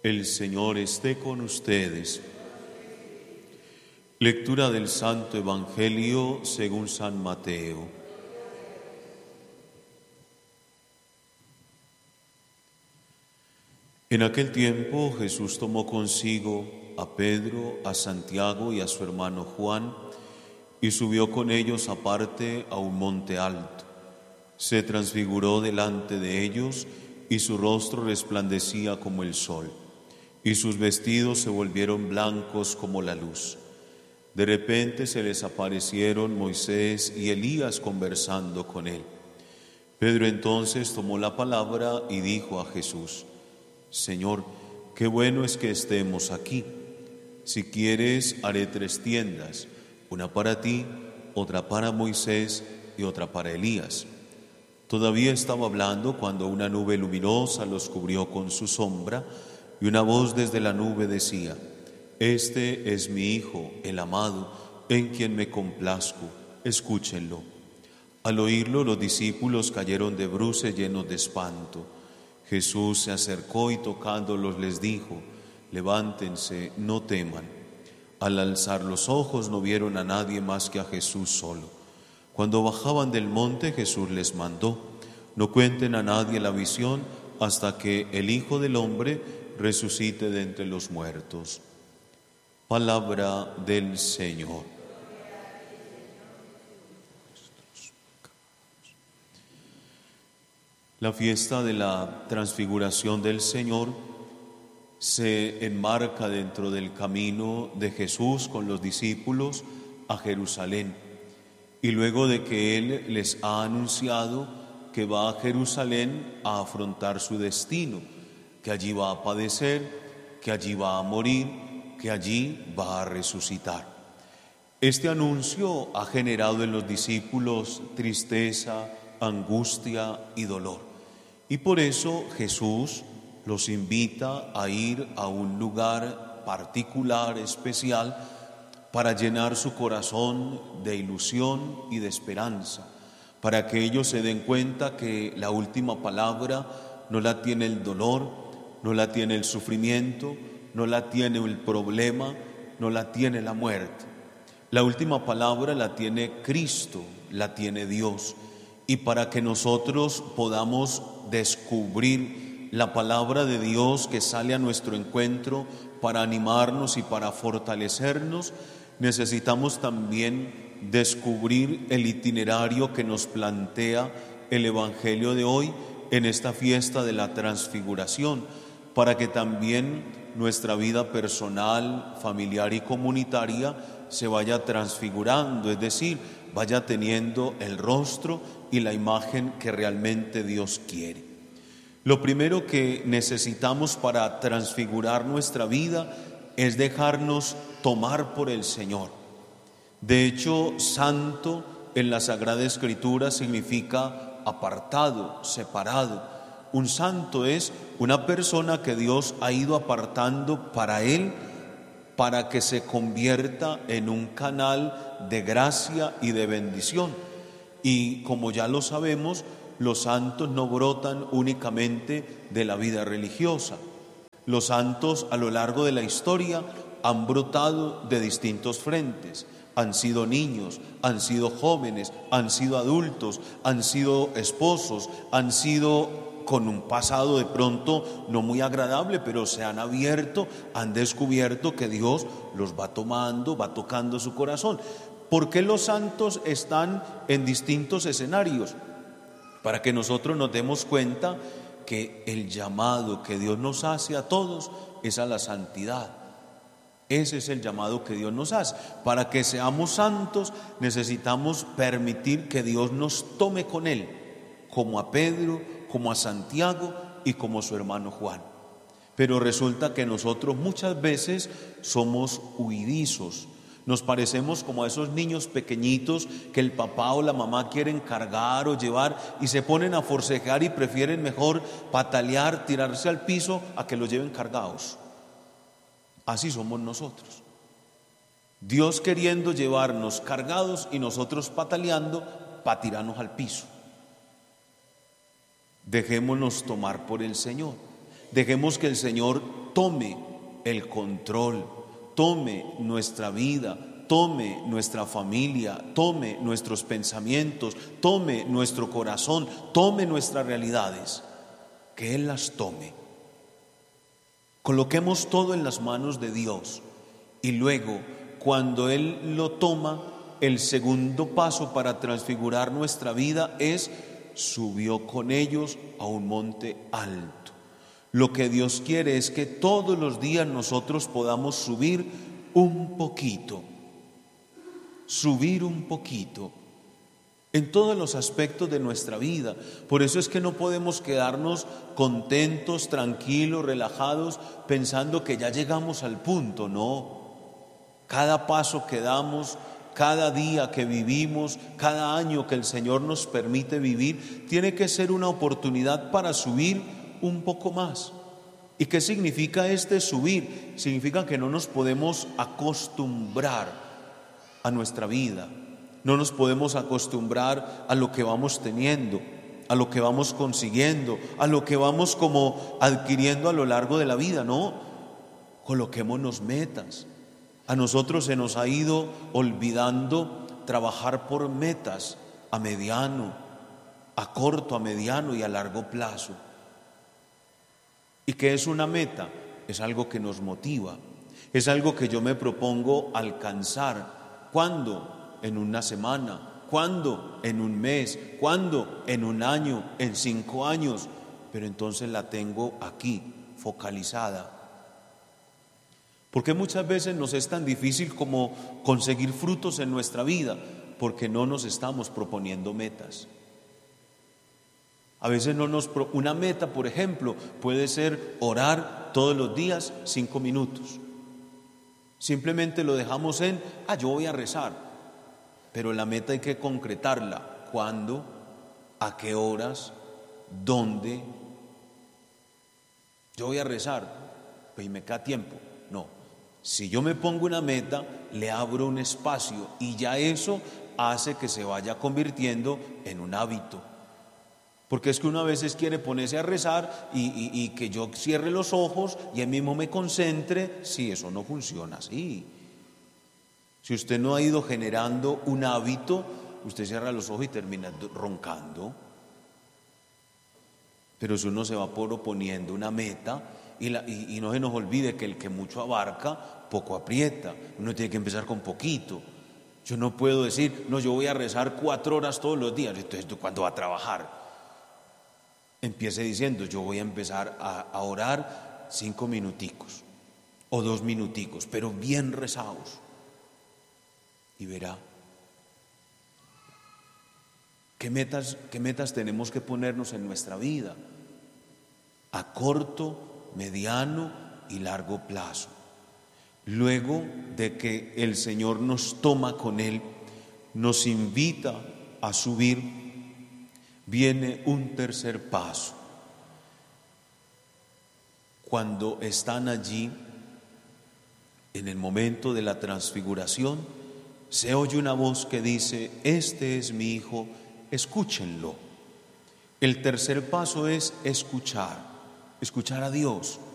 El Señor esté con ustedes. Lectura del Santo Evangelio según San Mateo. En aquel tiempo Jesús tomó consigo a Pedro, a Santiago y a su hermano Juan y subió con ellos aparte a un monte alto. Se transfiguró delante de ellos y su rostro resplandecía como el sol, y sus vestidos se volvieron blancos como la luz. De repente se les aparecieron Moisés y Elías conversando con él. Pedro entonces tomó la palabra y dijo a Jesús: Señor, qué bueno es que estemos aquí. Si quieres, haré 3 tiendas, una para ti, otra para Moisés y otra para Elías. Todavía estaba hablando cuando una nube luminosa los cubrió con su sombra, y una voz desde la nube decía: Este es mi Hijo, el amado, en quien me complazco, escúchenlo. Al oírlo, los discípulos cayeron de bruces llenos de espanto. Jesús se acercó y tocándolos les dijo: Levántense, no teman. Al alzar los ojos no vieron a nadie más que a Jesús solo. Cuando bajaban del monte, Jesús les mandó: No cuenten a nadie la visión hasta que el Hijo del Hombre resucite de entre los muertos. Palabra del Señor. La fiesta de la transfiguración del Señor se enmarca dentro del camino de Jesús con los discípulos a Jerusalén. Y luego de que Él les ha anunciado que va a Jerusalén a afrontar su destino, que allí va a padecer, que allí va a morir, que allí va a resucitar. Este anuncio ha generado en los discípulos tristeza, angustia y dolor. Y por eso Jesús los invita a ir a un lugar particular, especial, para llenar su corazón de ilusión y de esperanza, para que ellos se den cuenta que la última palabra no la tiene el dolor, no la tiene el sufrimiento, no la tiene el problema, no la tiene la muerte. La última palabra la tiene Cristo, la tiene Dios. Y para que nosotros podamos descubrir la palabra de Dios que sale a nuestro encuentro para animarnos y para fortalecernos, necesitamos también descubrir el itinerario que nos plantea el Evangelio de hoy en esta fiesta de la transfiguración, para que también nuestra vida personal, familiar y comunitaria se vaya transfigurando, es decir, vaya teniendo el rostro y la imagen que realmente Dios quiere. Lo primero que necesitamos para transfigurar nuestra vida es dejarnos tomar por el Señor. De hecho, santo en la Sagrada Escritura significa apartado, separado. Un santo es una persona que Dios ha ido apartando para Él, para que se convierta en un canal de gracia y de bendición. Y como ya lo sabemos, los santos no brotan únicamente de la vida religiosa. Los santos a lo largo de la historia han brotado de distintos frentes. Han sido niños, han sido jóvenes, han sido adultos, han sido esposos, han sido con un pasado de pronto no muy agradable, pero se han abierto, han descubierto que Dios los va tomando, va tocando su corazón. ¿Por qué los santos están en distintos escenarios? Para que nosotros nos demos cuenta que el llamado que Dios nos hace a todos es a la santidad. Ese es el llamado que Dios nos hace. Para que seamos santos necesitamos permitir que Dios nos tome con Él, como a Pedro, como a Santiago y como su hermano Juan. Pero resulta que nosotros muchas veces somos huidizos. Nos parecemos como a esos niños pequeñitos que el papá o la mamá quieren cargar o llevar y se ponen a forcejear y prefieren mejor patalear, tirarse al piso a que los lleven cargados. Así somos nosotros. Dios queriendo llevarnos cargados y nosotros pataleando para tirarnos al piso. Dejémonos tomar por el Señor. Dejemos que el Señor tome el control, tome nuestra vida, tome nuestra familia, tome nuestros pensamientos, tome nuestro corazón, tome nuestras realidades, que Él las tome. Coloquemos todo en las manos de Dios y luego, cuando Él lo toma, el segundo paso para transfigurar nuestra vida es: subió con ellos a un monte alto. Lo que Dios quiere es que todos los días nosotros podamos subir un poquito en todos los aspectos de nuestra vida. Por eso es que no podemos quedarnos contentos, tranquilos, relajados, pensando que ya llegamos al punto. No, cada paso que damos, cada día que vivimos, cada año que el Señor nos permite vivir, tiene que ser una oportunidad para subir un poco más. ¿Y qué significa este subir? Significa que no nos podemos acostumbrar a nuestra vida, no nos podemos acostumbrar a lo que vamos teniendo, a lo que vamos consiguiendo, a lo que vamos como adquiriendo a lo largo de la vida. No, coloquémonos metas. A nosotros se nos ha ido olvidando trabajar por metas a mediano, a corto, a mediano y a largo plazo. ¿Y qué es una meta? Es algo que nos motiva, es algo que yo me propongo alcanzar. ¿Cuándo? En una semana. ¿Cuándo? En un mes. ¿Cuándo? En un año, en 5 años. Pero entonces la tengo aquí, focalizada. ¿Por qué muchas veces nos es tan difícil como conseguir frutos en nuestra vida? Porque no nos estamos proponiendo metas. A veces una meta, por ejemplo, puede ser orar todos los días 5 minutos. Simplemente lo dejamos yo voy a rezar. Pero la meta hay que concretarla. ¿Cuándo? ¿A qué horas? ¿Dónde? Yo voy a rezar, pues me queda tiempo. No. Si yo me pongo una meta, le abro un espacio y ya eso hace que se vaya convirtiendo en un hábito. Porque es que uno a veces quiere ponerse a rezar y que yo cierre los ojos y ahí mismo me concentre. Sí, eso no funciona así. Si usted no ha ido generando un hábito, usted cierra los ojos y termina roncando. Pero si uno se va proponiendo una meta y no se nos olvide que el que mucho abarca, poco aprieta. Uno tiene que empezar con poquito. Yo no puedo decir, no, yo voy a rezar 4 horas todos los días. Entonces, ¿cuándo va a trabajar? Empiece diciendo, yo voy a empezar a orar 5 minuticos o 2 minuticos, pero bien rezados. Y verá qué metas tenemos que ponernos en nuestra vida a corto, mediano y largo plazo. Luego de que el Señor nos toma con Él, nos invita a subir, viene un tercer paso. Cuando están allí, en el momento de la transfiguración, se oye una voz que dice: este es mi Hijo, escúchenlo. El tercer paso es escuchar a Dios.